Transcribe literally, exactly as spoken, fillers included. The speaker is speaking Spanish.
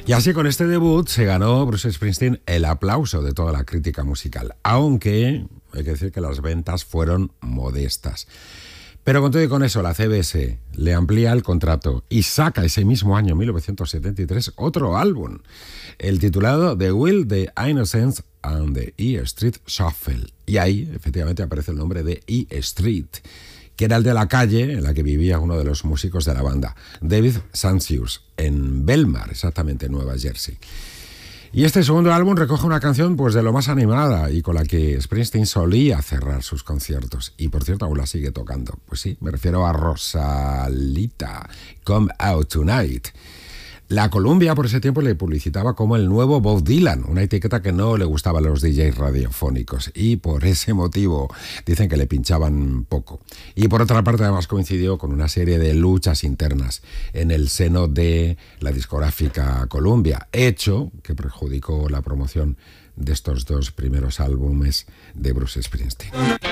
Y así con este debut se ganó Bruce Springsteen el aplauso de toda la crítica musical, aunque hay que decir que las ventas fueron modestas. Pero con todo y con eso, la C B S le amplía el contrato y saca ese mismo año, mil novecientos setenta y tres, otro álbum, el titulado The Will, The Innocence and the E Street Shuffle. Y ahí, efectivamente, aparece el nombre de E Street, que era el de la calle en la que vivía uno de los músicos de la banda, David Sancius, en Belmar, exactamente, Nueva Jersey. Y este segundo álbum recoge una canción pues de lo más animada y con la que Springsteen solía cerrar sus conciertos. Y por cierto, aún la sigue tocando. Pues sí, me refiero a Rosalita, Come Out Tonight. La Columbia por ese tiempo le publicitaba como el nuevo Bob Dylan, una etiqueta que no le gustaba a los D Js radiofónicos y por ese motivo dicen que le pinchaban poco. Y por otra parte además coincidió con una serie de luchas internas en el seno de la discográfica Columbia, hecho que perjudicó la promoción de estos dos primeros álbumes de Bruce Springsteen.